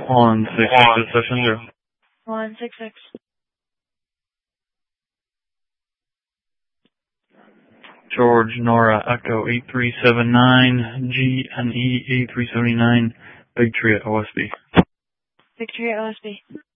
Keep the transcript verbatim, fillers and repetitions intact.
One six six session zero. One six six. George Nora Echo eight three seven nine G N E eight three seven nine Victory at O S B. Victory at O S B.